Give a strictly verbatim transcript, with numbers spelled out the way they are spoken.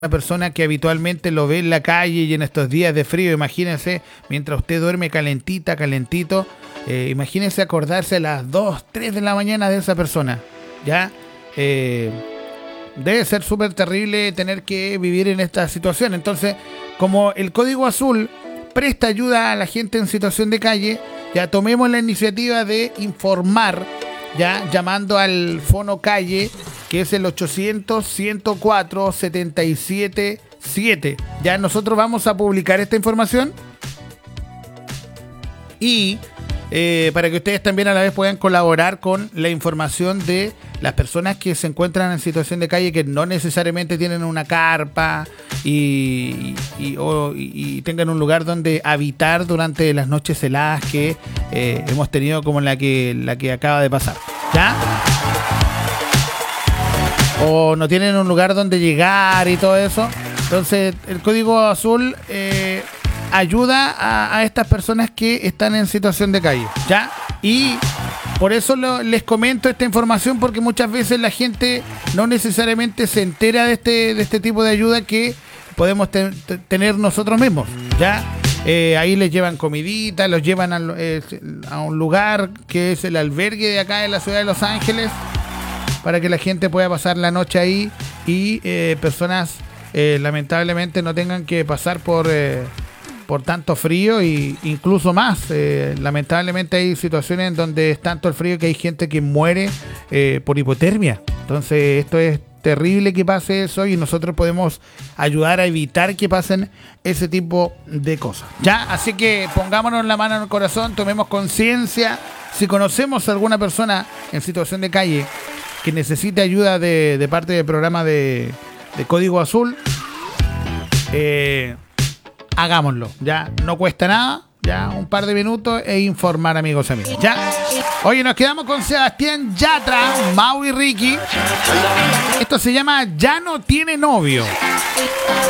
una persona que habitualmente lo ve en la calle y en estos días de frío, imagínense, mientras usted duerme calentita, calentito, eh, imagínense acordarse a las dos, tres de la mañana de esa persona, ¿ya? Eh, debe ser súper terrible tener que vivir en esta situación. Entonces, como el Código Azul presta ayuda a la gente en situación de calle, ya tomemos la iniciativa de informar, ya llamando al Fono Calle, que es el ochocientos, ciento cuatro, setenta y siete siete. Ya nosotros vamos a publicar esta información y eh, para que ustedes también a la vez puedan colaborar con la información de las personas que se encuentran en situación de calle, que no necesariamente tienen una carpa y, y, o, y tengan un lugar donde habitar durante las noches heladas que eh, hemos tenido, como la que, la que acaba de pasar, ¿ya? O no tienen un lugar donde llegar y todo eso. Entonces el Código Azul eh, ayuda a, a estas personas que están en situación de calle, ¿ya? Y por eso lo, les comento esta información, porque muchas veces la gente no necesariamente se entera de este, de este tipo de ayuda que podemos te, te, tener nosotros mismos, ¿ya? Eh, ahí les llevan comidita, los llevan a, eh, a un lugar que es el albergue de acá de la ciudad de Los Ángeles, para que la gente pueda pasar la noche ahí y eh, personas eh, lamentablemente no tengan que pasar por, eh, por tanto frío e incluso más. Eh, lamentablemente hay situaciones en donde es tanto el frío que hay gente que muere eh, por hipotermia. Entonces esto es terrible que pase eso y nosotros podemos ayudar a evitar que pasen ese tipo de cosas, ¿ya? Así que pongámonos la mano en el corazón, tomemos conciencia. Si conocemos a alguna persona en situación de calle que necesite ayuda de, de parte del programa de, de Código Azul, eh, hagámoslo, ya no cuesta nada, ya un par de minutos e informar, amigos y amigas, ya. Oye, nos quedamos con Sebastián Yatra, Mau y Ricky. Esto se llama Ya no tiene novio.